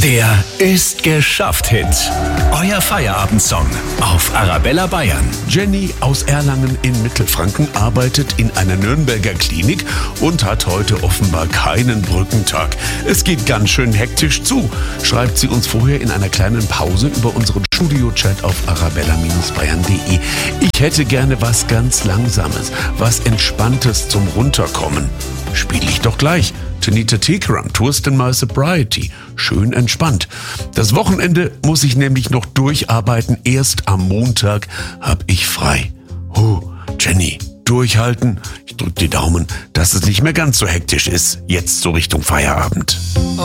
Der Ist geschafft Hit. Euer Feierabendsong auf Arabella Bayern. Jenny aus Erlangen in Mittelfranken arbeitet in einer Nürnberger Klinik und hat heute offenbar keinen Brückentag. Es geht ganz schön hektisch zu, schreibt sie uns vorher in einer kleinen Pause über unseren Studio-Chat auf arabella-bayern.de. Ich hätte gerne was ganz Langsames, was Entspanntes zum Runterkommen. Spiel ich doch gleich. Tanita Tikaram, Twist in My Sobriety. Schön entspannt. Das Wochenende muss ich nämlich noch durcharbeiten. Erst am Montag hab ich frei. Jenny, durchhalten. Ich drück die Daumen, dass es nicht mehr ganz so hektisch ist. Jetzt so Richtung Feierabend.